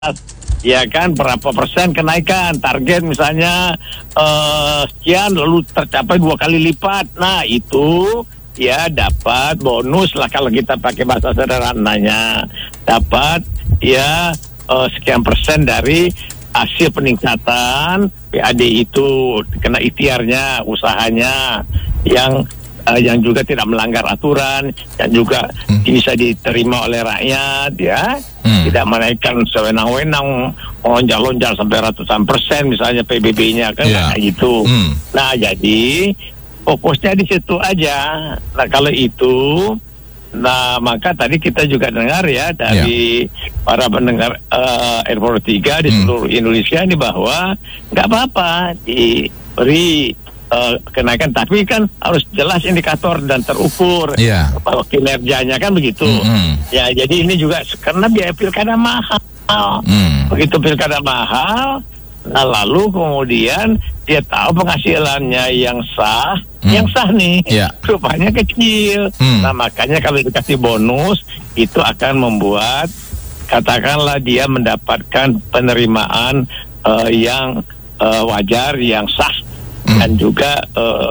Ya kan, berapa persen kenaikan target misalnya sekian lalu tercapai 2 kali lipat. Nah itu ya dapat bonus lah, kalau kita pakai bahasa sederhananya, dapat ya sekian persen dari hasil peningkatan PAD itu, kena ikhtiarnya, usahanya yang juga tidak melanggar aturan, yang juga bisa diterima oleh rakyat, ya, tidak menaikkan sewenang-wenang, lonjal-lonjal sampai ratusan persen misalnya PBB-nya kan, kayak gitu. Nah jadi fokusnya di situ aja. Nah kalau itu, nah maka tadi kita juga dengar ya dari para pendengar R3 di seluruh Indonesia ini bahwa nggak apa-apa diberi kenaikan, tapi kan harus jelas indikator dan terukur kinerjanya kan begitu. Ya jadi ini juga karena biaya pilkada mahal. Begitu pilkada mahal, nah lalu kemudian dia tahu penghasilannya yang sah nih rupanya kecil. Nah makanya kalau dikasih bonus itu akan membuat katakanlah dia mendapatkan penerimaan yang wajar, yang sah, dan juga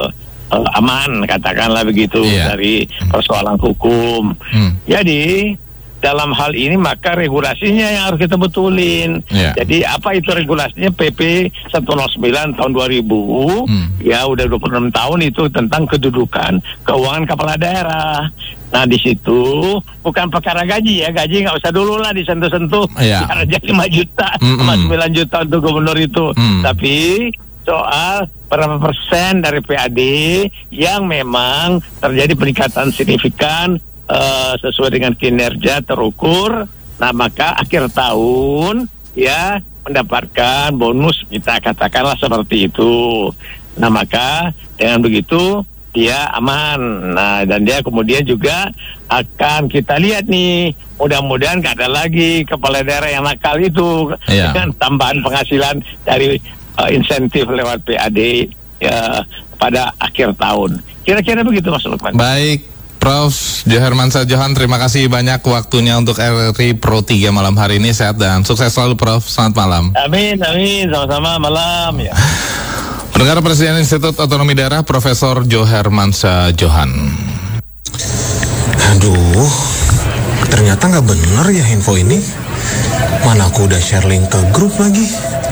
aman, katakanlah begitu, dari persoalan hukum. Jadi dalam hal ini maka regulasinya yang harus kita betulin. Jadi apa itu regulasinya? PP 109 tahun 2000, ya udah 26 tahun itu tentang kedudukan keuangan kepala daerah. Nah di situ bukan perkara gaji ya, gaji nggak usah dulu lah disentuh-sentuh, karena jadi 5 juta sama 9 juta untuk gubernur itu. Tapi soal berapa persen dari PAD yang memang terjadi peningkatan signifikan sesuai dengan kinerja terukur. Nah maka akhir tahun ya mendapatkan bonus, kita katakanlah seperti itu. Nah maka dengan begitu dia aman. Nah dan dia kemudian juga akan kita lihat nih, mudah-mudahan gak ada lagi kepala daerah yang nakal itu dengan tambahan penghasilan dari insentif lewat PAD ya pada akhir tahun. Kira-kira begitu Mas Lukman. Baik, Prof. Johermansyah Johan, terima kasih banyak waktunya untuk RRI Pro 3 malam hari ini. Sehat dan sukses selalu Prof. Selamat malam. Amin, sama-sama, malam ya. Pendengar, Presiden Institut Otonomi Daerah Profesor Johermansyah Johan. Aduh, ternyata nggak bener ya info ini. Mana aku udah share link ke grup lagi.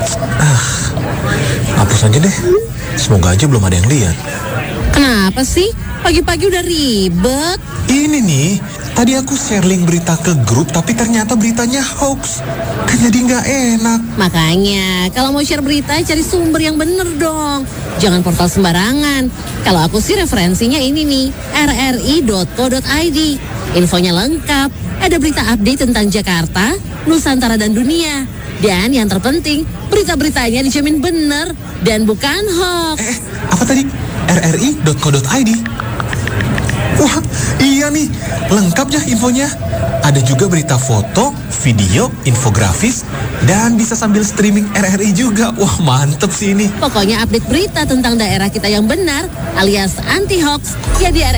Hapus aja deh. Semoga aja belum ada yang lihat. Kenapa sih? Pagi-pagi udah ribet. Ini nih, tadi aku share link berita ke grup, tapi ternyata beritanya hoax. Kan jadi nggak enak. Makanya, kalau mau share berita, cari sumber yang bener dong. Jangan portal sembarangan. Kalau aku sih referensinya ini nih, rri.co.id. Infonya lengkap. Ada berita update tentang Jakarta, Nusantara, dan dunia. Dan yang terpenting, berita-beritanya dijamin bener dan bukan hoax. Apa tadi? rri.co.id. Wah, iya nih, lengkap ya infonya. Ada juga berita foto, video, infografis, dan bisa sambil streaming RRI juga. Wah, mantep sih ini. Pokoknya update berita tentang daerah kita yang benar alias anti hoax ya di